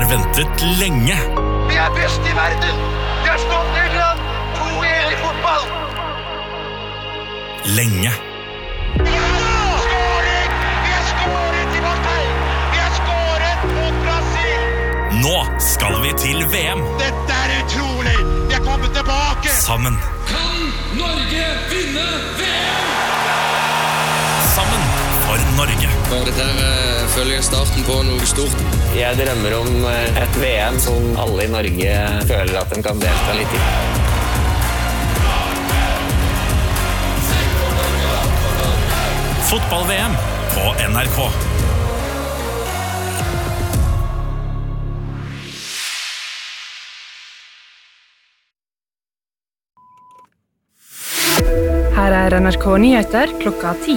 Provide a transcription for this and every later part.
har ventet lenge. Vi best I verden! Vi har slått Nederland 2-1 I fotball! Lenge. Skåring! Vi har skåret I Marseille! Vi har skåret mot Brasil! Nå skal vi til VM. Dette utrolig! Vi har kommet tilbake! Sammen. Kan Norge vinne VM? Sammen for Norge. Dette føler jeg starten på noe stort. Jeg drømmer om et VM som alle I Norge føler at de kan delta litt I. Fotball-VM på NRK. Her NRK Nyheter klokka 10.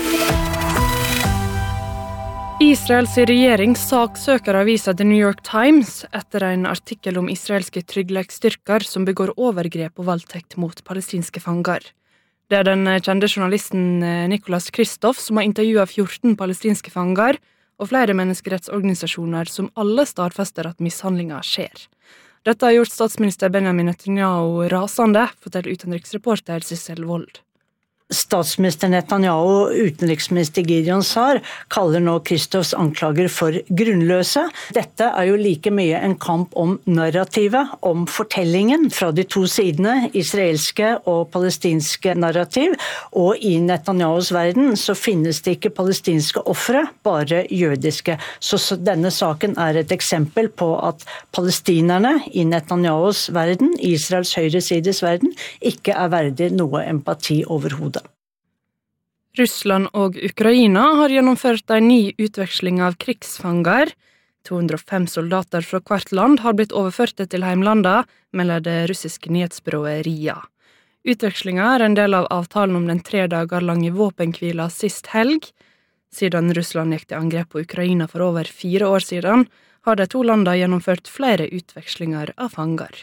Israels regjering saksøker avisa The New York Times etter en artikkel om israelske tryggleiksstyrker som begår overgrep og voldtekt mot palestinske fanger. Det den kjente journalisten Nicholas Kristoff som har intervjuet 14 palestinske fanger og flere menneskerettsorganisasjoner som alle stadfester at mishandlinger skjer. Dette har gjort statsminister Benjamin Netanyahu rasende, forteller utenriksreporter Sissel Wold. Statsminister Netanyahu og utenriksminister Gideon Sa'ar kaller nå Kristoffs anklager for grunnløse. Dette jo like mye en kamp om narrativet, om fortellingen fra de to sidene, israelske og palestinske narrativ. Og I Netanyahus verden så finnes det ikke palestinske ofre, bare jødiske. Så denne saken et eksempel på at palestinerne I Netanyahus verden, Israels høyresides verden, ikke verdig noe empati overhodet. Russland og Ukraina har gjennomført en ny utveksling av krigsfanger. 205 soldater fra hvert land har blitt overført til heimlandet, melder det russiske nyhetsbyrået RIA. Utvekslingen en del av avtalen om den 3 dager lange våpenhvila sist helg. Siden Russland gikk til angrep på Ukraina for over 4 år siden, har de to landene gjennomført flere utvekslinger av fanger.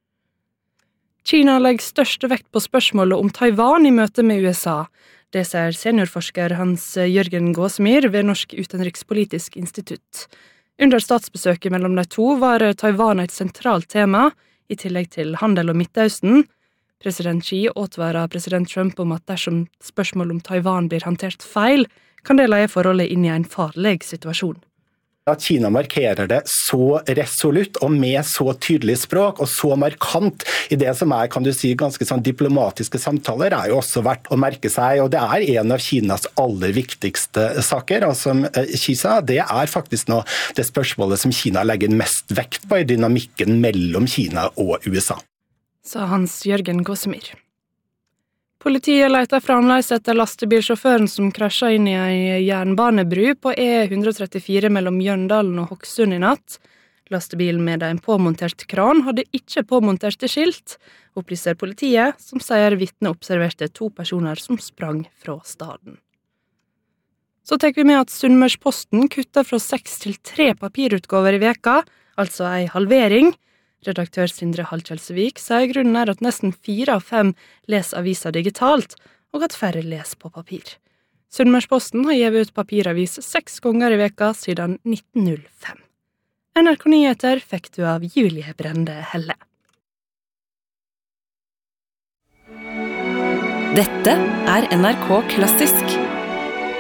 Kina legger største vekt på spørsmålet om Taiwan I møte med USA. Det sier seniorforsker Hans Jørgen Gåsemyr ved Norsk utenrikspolitisk institutt. Under statsbesøket mellom de to var Taiwan et sentralt tema, I tillegg til handel og Midtøsten. President Xi advarer president Trump om at dersom spørsmål om Taiwan blir håndtert feil, kan det leie forholdet inn I en farlig situasjon. At Kina markerer det så resolutt og med så tydelig språk og så markant I det som kan du si, ganske sånn diplomatiske samtaler, jo også verdt å merke seg, og det en av Kinas aller viktigste saker, og som Xi sa, det faktisk nå det spørsmålet som Kina legger mest vekt på I dynamikken mellom Kina og USA. Sa Hans Jørgen Gåsemyr. Politiet leter fremdeles etter lastebilsjåføren som krasjet inn I en jernbanebru på E134 mellom Jøndalen og Hokksund I natt. Lastebilen med en påmontert kran hadde ikke påmonterte skilt, opplyser politiet, som sier vitne observerte 2 personer som sprang fra staden. Så tar vi med at Sunnmørsposten kutter fra 6 til 3 papirutgaver I veka, altså en halvering. Redaktør Sindre Halkjelsevik sier grunnen at nesten 4 av 5 leser aviser digitalt, og at færre leser på papir. Sunnmørsposten har givet ut papiravis 6 ganger I veka siden 1905. NRK Nyheter fikk du av Julie Brende Helle. Dette NRK Klassisk.